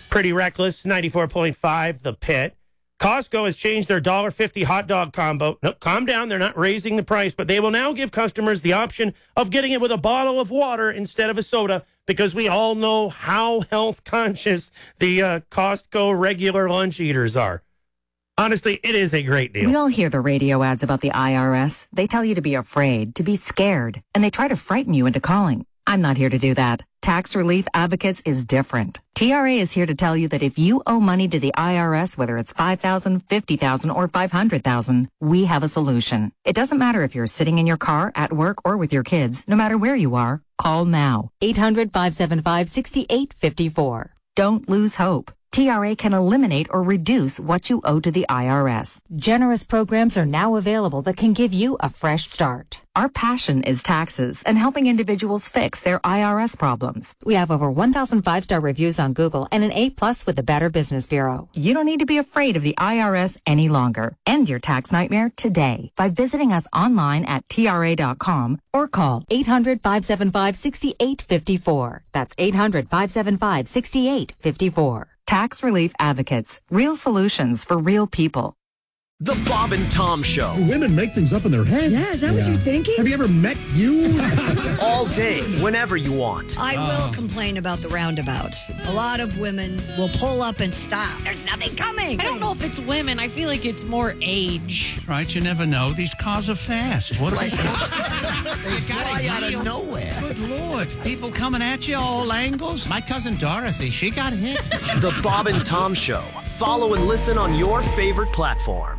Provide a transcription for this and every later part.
Pretty Reckless, 94.5, The Pit. Costco has changed their $1.50 hot dog combo. No, calm down. They're not raising the price, but they will now give customers the option of getting it with a bottle of water instead of a soda, because we all know how health conscious the Costco regular lunch eaters are. Honestly, it is a great deal. We all hear the radio ads about the IRS. They tell you to be afraid, to be scared, and they try to frighten you into calling. I'm not here to do that. Tax Relief Advocates is different. TRA is here to tell you that if you owe money to the IRS, whether it's $5,000, $50,000, or $500,000, we have a solution. It doesn't matter if you're sitting in your car, at work, or with your kids. No matter where you are, call now. 800-575-6854. Don't lose hope. TRA can eliminate or reduce what you owe to the IRS. Generous programs are now available that can give you a fresh start. Our passion is taxes and helping individuals fix their IRS problems. We have over 1,000 5-star reviews on Google and an A+ with the Better Business Bureau. You don't need to be afraid of the IRS any longer. End your tax nightmare today by visiting us online at TRA.com or call 800-575-6854. That's 800-575-6854. Tax Relief Advocates. Real solutions for real people. The Bob and Tom Show. Women make things up in their head. Yeah, is that what you're thinking? Have you ever met you? All day, whenever you want. I will complain about the roundabouts. A lot of women will pull up and stop. There's nothing coming. I don't know if it's women. I feel like it's more age. Right, you never know. These cars are fast. What They fly out of nowhere. Good Lord. People coming at you all angles. My cousin Dorothy, she got hit. The Bob and Tom Show. Follow and listen on your favorite platform.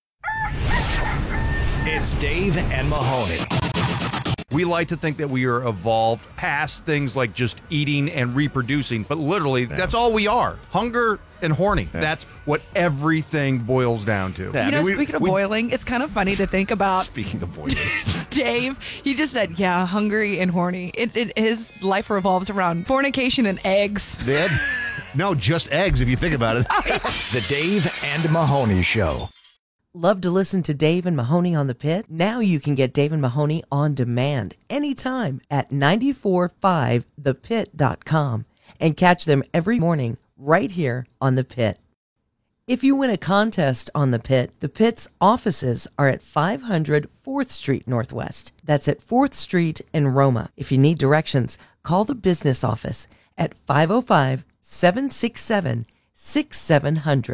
It's Dave and Mahoney. We like to think that we are evolved past things like just eating and reproducing, but literally, that's all we are. Hunger and horny. Yeah. That's what everything boils down to. Yeah, speaking of boiling, it's kind of funny to think about. Speaking of boiling. Dave, he just said, yeah, hungry and horny. His life revolves around fornication and eggs. No, just eggs if you think about it. The Dave and Mahoney Show. Love to listen to Dave and Mahoney on the Pit? Now you can get Dave and Mahoney on demand anytime at 945thepit.com and catch them every morning right here on the Pit. If you win a contest on the Pit's offices are at 500 4th Street Northwest. That's at 4th Street in Roma. If you need directions, call the business office at 505-767-6700.